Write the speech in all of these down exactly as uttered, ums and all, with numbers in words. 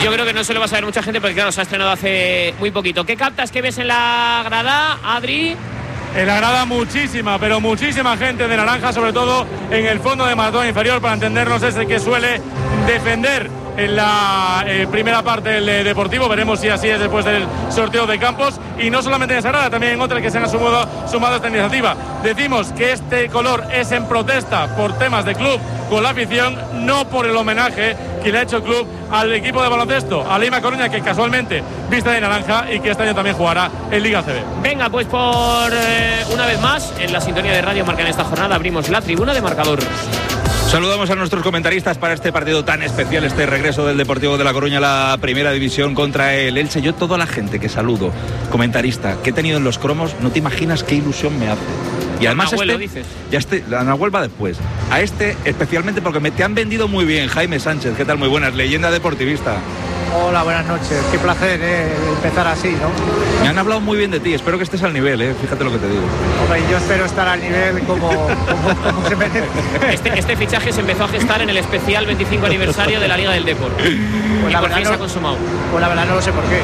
Yo creo que no se lo va a saber mucha gente porque claro, se ha estrenado hace muy poquito. ¿Qué captas que ves en la grada, Adri? En la grada muchísima, pero muchísima gente de naranja, sobre todo en el fondo de maratón inferior, para entendernos, ese que suele defender en la eh, primera parte del eh, Deportivo. Veremos si así es después del sorteo de campos. Y no solamente en esa grada, también en otras que se han sumado, sumado a esta iniciativa. Decimos que este color es en protesta por temas de club con la afición, no por el homenaje que le ha hecho el club al equipo de baloncesto, a Leima Coruña, que casualmente viste de naranja y que este año también jugará en Liga C B. Venga, pues por eh, una vez más, en la sintonía de Radio Marca en esta jornada, abrimos la tribuna de marcador. Saludamos a nuestros comentaristas para este partido tan especial, este regreso del Deportivo de La Coruña a la primera división contra el Elche. Yo, toda la gente que saludo, comentarista, que he tenido en los cromos, no te imaginas qué ilusión me hace. Y además Nahuel, este, lo dices. ya este, la Nahuel va después. A este especialmente porque me te han vendido muy bien, Jaime Sánchez. ¿Qué tal? Muy buenas, leyenda deportivista. Hola, buenas noches. Qué placer eh, empezar así, ¿no? Me han hablado muy bien de ti, espero que estés al nivel, ¿eh? Fíjate lo que te digo. Hombre, yo espero estar al nivel como, como, como se merece. Este, este fichaje se empezó a gestar en el especial veinticinco aniversario de la Liga del Depor. Pues y la por verdad fin no, se ha consumado. Pues la verdad no lo sé por qué.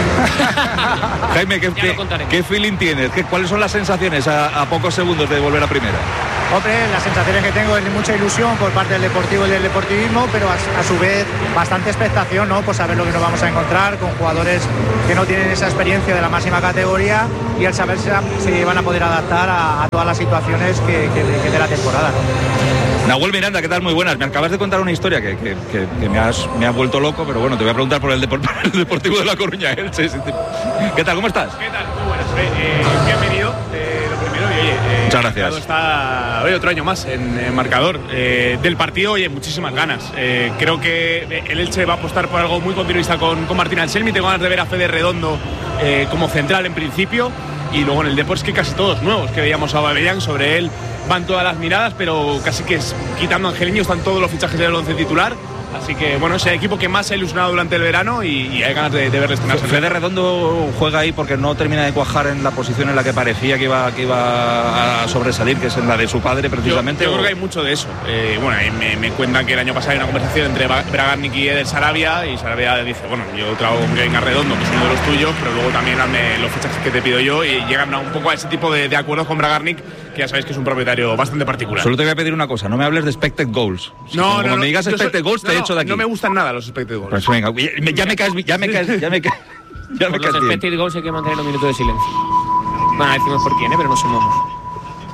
Jaime, ¿qué, qué, ¿qué feeling tienes? ¿Qué, ¿Cuáles son las sensaciones a, a pocos segundos de volver a primera? Hombre, las sensaciones que tengo es de mucha ilusión por parte del Deportivo y del deportivismo, pero a, a su vez bastante expectación, ¿no? Pues saber lo que nos vamos a encontrar con jugadores que no tienen esa experiencia de la máxima categoría y el saber si, si van a poder adaptar a, a todas las situaciones que, que, que de la temporada, ¿no? Nahuel Miranda, ¿qué tal? Muy buenas. Me acabas de contar una historia que, que, que, que me, has, me ha vuelto loco, pero bueno, te voy a preguntar por el, Depor el Deportivo de La Coruña. Elche. ¿Qué tal? ¿Cómo estás? ¿Qué tal? Muy buenas. Eh, bienvenido. Eh, lo primero, y oye, eh, muchas gracias. Está hoy otro año más en, en marcador. Eh, del partido, oye, muchísimas ganas. Eh, creo que el Elche va a apostar por algo muy continuista con, con Martín Anselmi. Tengo ganas de ver a Fede Redondo eh, como central en principio. Y luego en el Depor es que casi todos nuevos que veíamos a Aubameyang, sobre él van todas las miradas, pero casi que es, quitando a Angeliño están todos los fichajes del once titular. Así que bueno, es el equipo que más se ha ilusionado durante el verano y, y hay ganas de, de verles estrenarse. Fede Redondo juega ahí porque no termina de cuajar en la posición en la que parecía que iba, que iba a sobresalir, que es en la de su padre precisamente. Yo, yo o... creo que hay mucho de eso. Eh, bueno, me, me cuentan que el año pasado hay una conversación entre Bragarnik y Eder Sarabia, y Sarabia dice, bueno, yo trago que venga Redondo, que es uno de los tuyos, pero luego también hazme los fichajes que te pido yo, y llegan a un poco a ese tipo de, de acuerdos con Bragarnik, que ya sabéis que es un propietario bastante particular. Solo te voy a pedir una cosa, no me hables de expected goals. Si no, como no, no, no, me digas expected soy, goals, no, te no, echo de aquí. No me gustan nada los expected goals. Pues venga, ya me caes, ya me caes, ya me caes. Ya me Por caes los expected goals hay que mantener un minuto de silencio. Bueno, decimos por quién, ¿eh? Pero no sumamos.